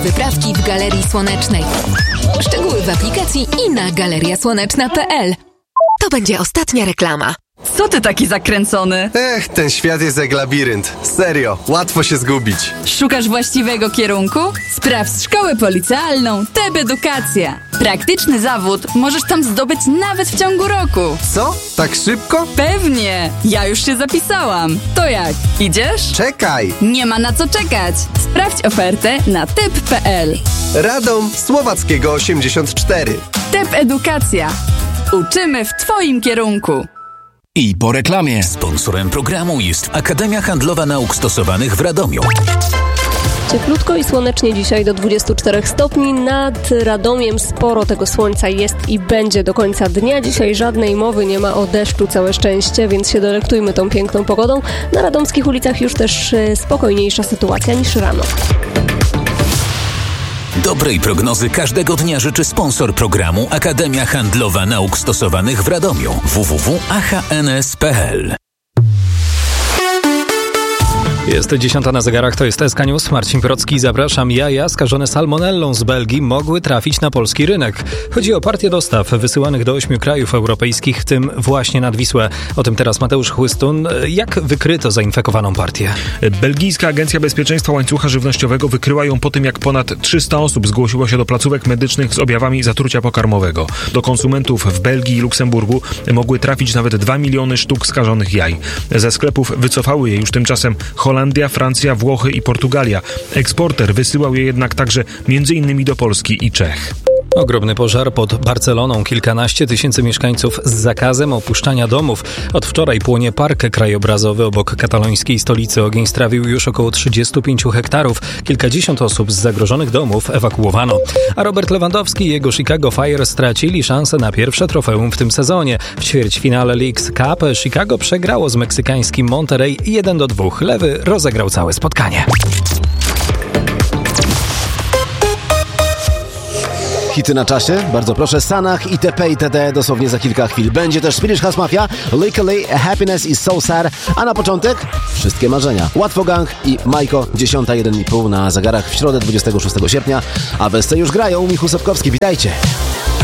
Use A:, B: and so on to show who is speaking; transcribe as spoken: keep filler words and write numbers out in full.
A: Wyprawki w Galerii Słonecznej. Szczegóły w aplikacji i na galeria słoneczna kropka p l. To będzie ostatnia reklama.
B: Co ty taki zakręcony?
C: Ech, ten świat jest jak labirynt. Serio, łatwo się zgubić.
B: Szukasz właściwego kierunku? Sprawdź szkołę policealną T E B Edukacja. Praktyczny zawód możesz tam zdobyć nawet w ciągu roku.
C: Co? Tak szybko?
B: Pewnie! Ja już się zapisałam. To jak? Idziesz?
C: Czekaj!
B: Nie ma na co czekać. Sprawdź ofertę na t e b kropka p l.
C: Radom Słowackiego osiemdziesiąt cztery.
B: T E B Edukacja. Uczymy w twoim kierunku.
D: I po reklamie. Sponsorem programu jest Akademia Handlowa Nauk Stosowanych w Radomiu.
E: Cieplutko i słonecznie dzisiaj do dwudziestu czterech stopni. Nad Radomiem sporo tego słońca jest i będzie do końca dnia. Dzisiaj żadnej mowy nie ma o deszczu, całe szczęście, więc się delektujmy tą piękną pogodą. Na radomskich ulicach już też spokojniejsza sytuacja niż rano.
D: Dobrej prognozy każdego dnia życzy sponsor programu Akademia Handlowa Nauk Stosowanych w Radomiu. w w w kropka a h n s kropka p l.
F: Jest dziesiąta na zegarach, to jest S K News. Marcin Procki, zapraszam. Jaja skażone salmonellą z Belgii mogły trafić na polski rynek. Chodzi o partię dostaw wysyłanych do ośmiu krajów europejskich, w tym właśnie nad Wisłę. O tym teraz Mateusz Chłystun. Jak wykryto zainfekowaną partię?
G: Belgijska Agencja Bezpieczeństwa Łańcucha Żywnościowego wykryła ją po tym, jak ponad trzysta osób zgłosiło się do placówek medycznych z objawami zatrucia pokarmowego. Do konsumentów w Belgii i Luksemburgu mogły trafić nawet dwa miliony sztuk skażonych jaj. Ze sklepów wycofały je już tymczasem Holandia, Francja, Włochy i Portugalia. Eksporter wysyłał je jednak także między innymi do Polski i Czech.
F: Ogromny pożar pod Barceloną. Kilkanaście tysięcy mieszkańców z zakazem opuszczania domów. Od wczoraj płonie park krajobrazowy obok katalońskiej stolicy. Ogień strawił już około trzydziestu pięciu hektarów. Kilkadziesiąt osób z zagrożonych domów ewakuowano. A Robert Lewandowski i jego Chicago Fire stracili szansę na pierwsze trofeum w tym sezonie. W ćwierćfinale Leagues Cup Chicago przegrało z meksykańskim Monterrey jeden do dwóch. Lewy rozegrał całe spotkanie.
H: Hity na czasie, bardzo proszę. Sanach, itp. itd. Dosłownie za kilka chwil. Będzie też Swedish House Mafia, Legally, Happiness is So Sad, a na początek wszystkie marzenia. Łatwo Gang i Majko, dziesiąta jeden i pół na zegarach w środę dwudziestego szóstego sierpnia, a w S C już grają. Michał Sapkowski, witajcie.